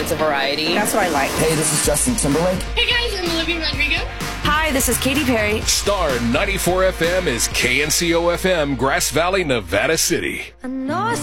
it's a variety. That's what I like. Hey, this is Justin Timberlake. Hey guys, I'm Olivia Rodrigo. Hi, this is Katy Perry. Star 94 FM is KNCO FM, Grass Valley, Nevada City. I know